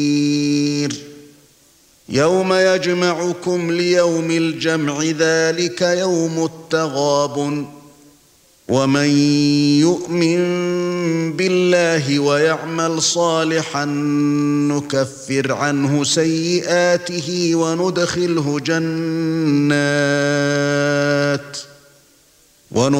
يَوْمَ يَجْمَعُكُمْ لِيَوْمِ الْجَمْعِ ذَلِكَ يَوْمُ التَّغَابُنِ وَمَن يُؤْمِن بِاللَّهِ وَيَعْمَلْ صَالِحًا نُكَفِّرْ عَنْهُ سَيِّئَاتِهِ وَنُدْخِلْهُ جَنَّاتٍ